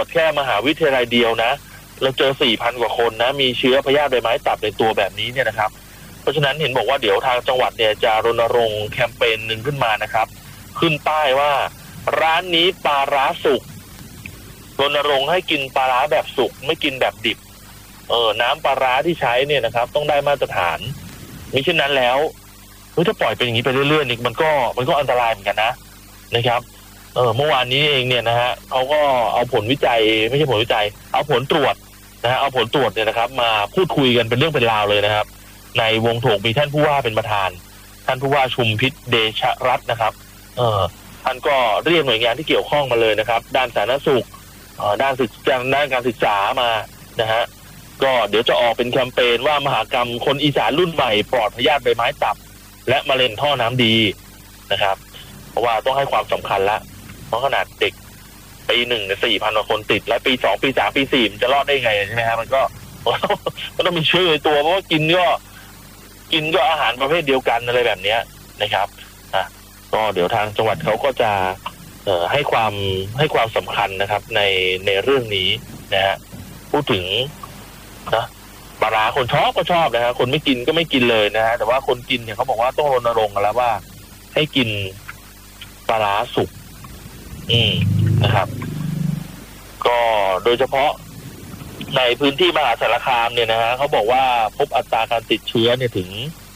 จแค่มหาวิทยาลัยเดียวนะเราเจอ 4,000 กว่าคนนะมีเชื้อพยาธิใบไม้ตับในตัวแบบนี้เนี่ยนะครับเพราะฉะนั้นเห็นบอกว่าเดี๋ยวทางจังหวัดเนี่ยจะรณรงค์แคมเปญหนึ่งขึ้นมานะครับขึ้นป้ายว่าร้านนี้ปลาร้าสุกรณรงค์ให้กินปลาร้าแบบสุกไม่กินแบบดิบน้ำปลาร้าที่ใช้เนี่ยนะครับต้องได้มาตรฐานมิฉะนั้นแล้วถ้าปล่อยเป็นอย่างนี้ไปเรื่อยๆนี่มันก็อันตรายเหมือนกันนะครับเมื่อวานนี้เองเนี่ยนะฮะเขาก็เอาผลวิจัยไม่ใช่ผลวิจัยเอาผลตรวจนะฮะเอาผลตรวจเนี่ยนะครับมาพูดคุยกันเป็นเรื่องเป็นราวเลยนะครับในวงโถงมีท่านผู้ว่าเป็นประธานท่านผู้ว่าชุมพิษเดชรัตน์นะครับท่านก็เรียกหน่วยงานที่เกี่ยวข้องมาเลยนะครับด้านสาธารณสุขด้านการศึกษามานะฮะก็เดี๋ยวจะออกเป็นแคมเปญว่ามหากรรมคนอีสานรุ่นใหม่ปลอดพยาธิใบไม้ตับและมะเร็งท่อน้ำดีนะครับเพราะว่าต้องให้ความสำคัญละเพราะขนาดเด็กปี1เนี่ย 4,000 กว่าคนติดและปี2ปี3ปี4มันจะรอดได้ไงใช่ไหมครับมันก็ต้องมีเชื้อในตัวเพราะว่ากินก็อาหารประเภทเดียวกันอะไรแบบนี้นะครับก็เดี๋ยวทางจังหวัดเขาก็จะให้ความสำคัญนะครับในเรื่องนี้นะฮะพูดถึงนะปลาร้าคนชอบก็ชอบนะฮะคนไม่กินก็ไม่กินเลยนะฮะแต่ว่าคนกินเนี่ยเขาบอกว่าต้องรณรงค์กันแล้วว่าให้กินปลาร้าสุกนะครับก็โดยเฉพาะในพื้นที่มหาสารคามเนี่ยนะฮะเขาบอกว่าพบอัตราการติดเชื้อเนี่ยถึง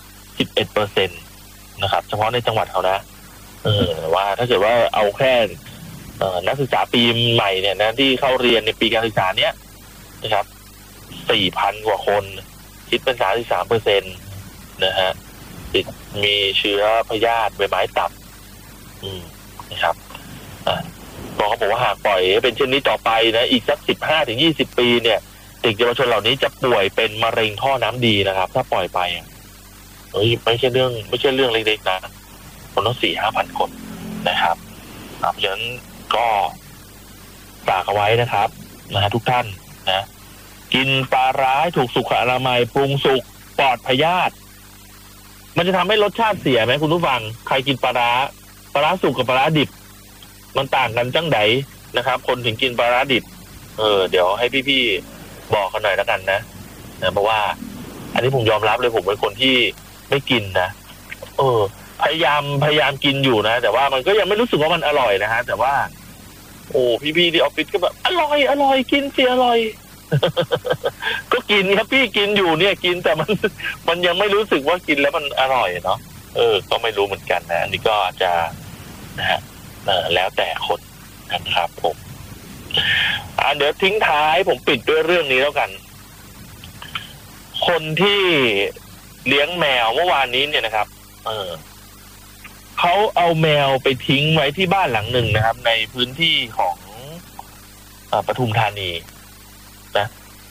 11% นะครับเฉพาะในจังหวัดเขานะว่าถ้าเกิดว่าเอาแค่นักศึกษาปีใหม่เนี่ยนะที่เข้าเรียนในปีการศึกษาเนี้ยนะครับ 4,000 กว่าคนคิดเป็น 33% นะฮะติดมีเชื้อพยาธิใบไม้ตับนะครับก็เขาบอกว่าหากปล่อยเป็นเช่นนี้ต่อไปนะอีกสัก 15-20 ปีเนี่ยเด็กเยาวชนเหล่านี้จะป่วยเป็นมะเร็งท่อน้ำดีนะครับถ้าปล่อยไปไม่ใช่เรื่องเล็กๆนะคนต้อง 4-5,000 คนนะครับเพราะฉะนั้นก็ฝากเอาไว้นะครับนะทุกท่านนะกินปลาร้าถูกสุขอนามัยปรุงสุกปลอดพยาธิมันจะทำให้รสชาติเสียไหมคุณผู้ฟังใครกินปลาร้าสุกกับปลาร้าดิบมันต่างกันจังไดนะครับคนถึงกินปลาร้าดิบเดี๋ยวให้พี่ๆบอกกันหน่อยแล้วกันนะเพราะว่าอันนี้ผมยอมรับเลยผมเป็นคนที่ไม่กินนะพยายามกินอยู่นะแต่ว่ามันก็ยังไม่รู้สึกว่ามันอร่อยนะฮะแต่ว่าพี่ๆที่ออฟฟิศก็แบบอร่อยกินสิอร่อย ก็กินครับพี่กินอยู่เนี่ยกินแต่มันยังไม่รู้สึกว่ากินแล้วมันอร่อยเนาะก็ไม่รู้เหมือนกันนะอันนี้ก็จะนะฮะแล้วแต่คนนะครับผมเดี๋ยวทิ้งท้ายผมปิดด้วยเรื่องนี้แล้วกันคนที่เลี้ยงแมวเมื่อวานนี้เนี่ยนะครับเขาเอาแมวไปทิ้งไว้ที่บ้านหลังหนึ่งนะครับในพื้นที่ของปทุมธานีนะ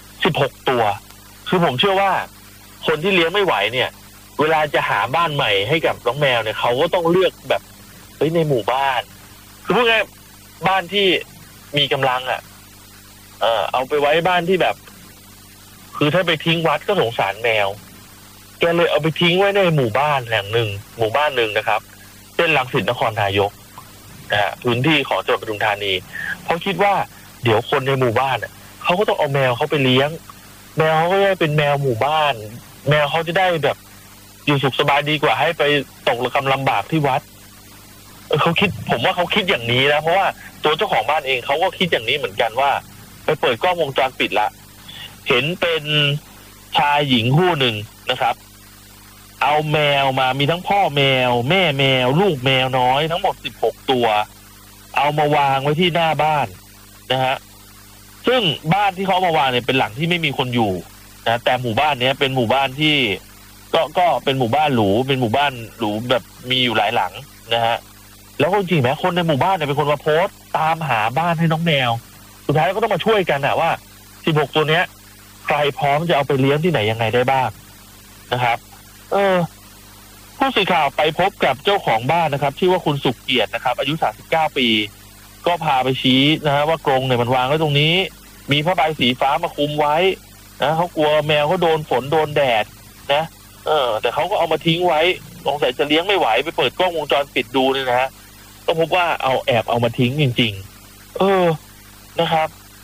16 ตัวคือผมเชื่อว่าคนที่เลี้ยงไม่ไหวเนี่ยเวลาจะหาบ้านใหม่ให้กับน้องแมวเนี่ยเขาก็ต้องเลือกแบบในหมู่บ้านคือพูดง่ายบ้านที่มีกำลังเอาไปไว้บ้านที่แบบคือถ้าไปทิ้งวัดก็สงสารแมวแกเลยเอาไปทิ้งไว้ในหมู่บ้านหนึ่งนะครับเส้นรังสิตนครนายกพื้นที่ของจังหวัดปทุมธานีเพราะคิดว่าเดี๋ยวคนในหมู่บ้านเขาก็ต้องเอาแมวเขาไปเลี้ยงแมวเขาก็ได้เป็นแมวหมู่บ้านแมวเขาจะได้แบบอยู่สุขสบายดีกว่าให้ไปตกระกำลำบากที่วัดเขาคิดผมว่าเขาคิดอย่างนี้นะเพราะว่าตัวเจ้าของบ้านเองเขาก็คิดอย่างนี้เหมือนกันว่าไปเปิดกล้องวงจรปิดละเห็นเป็นชายหญิงคู่หนึ่งนะครับเอาแมวมามีทั้งพ่อแมวแม่แมวลูกแมวน้อยทั้งหมด16 ตัวเอามาวางไว้ที่หน้าบ้านนะฮะซึ่งบ้านที่เขามาวางเนี่ยเป็นหลังที่ไม่มีคนอยู่นะแต่หมู่บ้านนี้เป็นหมู่บ้านที่ก็เป็นหมู่บ้านหรูเป็นหมู่บ้านหรูแบบมีอยู่หลายหลังนะฮะแล้วจริงๆไหมคนในหมู่บ้านเนี่ยเป็นคนมาโพสต์ตามหาบ้านให้น้องแมวสุดท้ายก็ต้องมาช่วยกันว่า16 ตัวเนี้ยใครพร้อมจะเอาไปเลี้ยงที่ไหนยังไงได้บ้างนะครับผู้สื่อข่าวไปพบกับเจ้าของบ้านนะครับชื่อว่าคุณสุขเกียรตินะครับอายุ39 ปีก็พาไปชี้นะฮะว่ากรงเนี่ยมันวางไว้ตรงนี้มีผ้าใบสีฟ้ามาคลุมไว้นะเขากลัวแมวเขาโดนฝนโดนแดดนะแต่เขาก็เอามาทิ้งไว้สงสัยจะเลี้ยงไม่ไหวไปเปิดกล้องวงจรปิดดูเนี่ยนะฮะก็พบว่าเอามาทิ้งจริงๆนะครับ